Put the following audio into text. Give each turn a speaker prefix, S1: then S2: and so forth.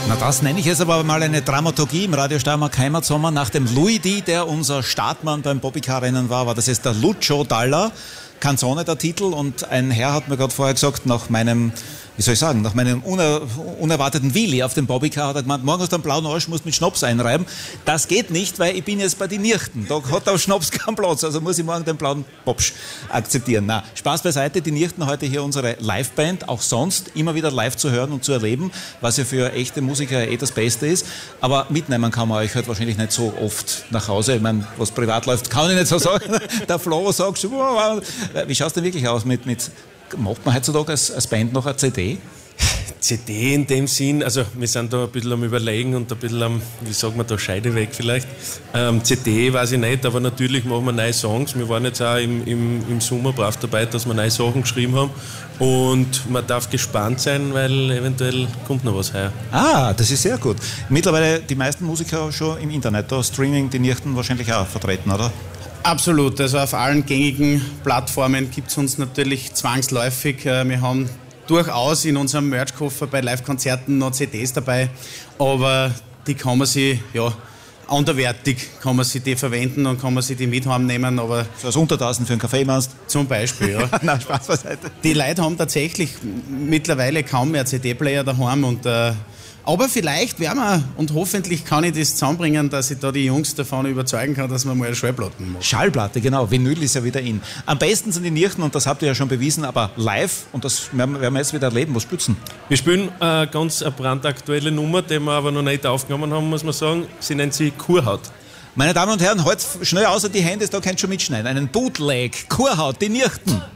S1: Na, das nenne ich jetzt aber mal eine Dramaturgie im Radio Steiermark Heimatsommer. Nach dem Louis D., der unser Startmann beim Bobbycar-Rennen war das jetzt der Lucio Dalla. Canzone der Titel, und ein Herr hat mir gerade vorher gesagt, nach meinem unerwarteten Willi auf dem Bobbycar, hat er gemeint, morgen hast du einen blauen Arsch, musst mit Schnaps einreiben. Das geht nicht, weil ich bin jetzt bei den Nirchten. Da hat der Schnaps keinen Platz, also muss ich morgen den blauen Popsch akzeptieren. Na, Spaß beiseite, die Nirchten heute hier unsere Liveband, auch sonst immer wieder live zu hören und zu erleben, was ja für echte Musiker das Beste ist. Aber mitnehmen kann man euch halt wahrscheinlich nicht so oft nach Hause. Ich meine, was privat läuft, kann ich nicht so sagen. Der Flo sagt schon, wow. Wie schaut es denn wirklich aus mit macht man heutzutage als Band noch eine CD?
S2: CD in dem Sinn, also wir sind da ein bisschen am Überlegen und ein bisschen am, wie sagt man da, Scheide weg vielleicht. CD weiß ich nicht, aber natürlich machen wir neue Songs. Wir waren jetzt auch im Sommer brav dabei, dass wir neue Sachen geschrieben haben, und man darf gespannt sein, weil eventuell kommt noch was her.
S1: Ah, das ist sehr gut. Mittlerweile die meisten Musiker schon im Internet, da Streaming, die Nirchten wahrscheinlich auch vertreten, oder?
S3: Absolut, also auf allen gängigen Plattformen gibt es uns natürlich zwangsläufig. Wir haben durchaus in unserem Merchkoffer bei Live-Konzerten noch CDs dabei, aber die kann man sich, anderweitig kann man sie die verwenden und kann man sie die mit heimnehmen. Aber
S1: so als Untertassen für einen Kaffee meinst?
S3: Zum Beispiel, ja.
S1: Nein, Spaß beiseite.
S3: Die Leute haben tatsächlich mittlerweile kaum mehr CD-Player daheim, und aber vielleicht werden wir, und hoffentlich kann ich das zusammenbringen, dass ich da die Jungs davon überzeugen kann, dass man mal Schallplatten macht.
S1: Schallplatte, genau. Vinyl ist ja wieder in. Am besten sind die Nirchten, und das habt ihr ja schon bewiesen, aber live, und das werden wir jetzt wieder erleben. Was spielen?
S2: Wir spielen eine brandaktuelle Nummer, die wir aber noch nicht aufgenommen haben, muss man sagen. Sie nennt sie Kurhaut.
S1: Meine Damen und Herren, heute schnell außer die Hände, da könnt ihr schon mitschneiden. Einen Bootleg, Kurhaut, die Nirchten.